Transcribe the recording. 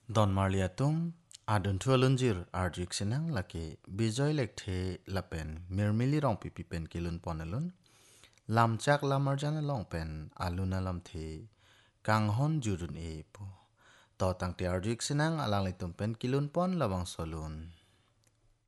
Don Marliatum adun tualunjir arjuk senang laki bijoy lekte lapen mirmili rong pipipen kilun ponelun lam chak lamarjana longpen aluna lamthi kanghon jurun e pu to tangti arjuk senang alang litumpen kilun pon labang solun.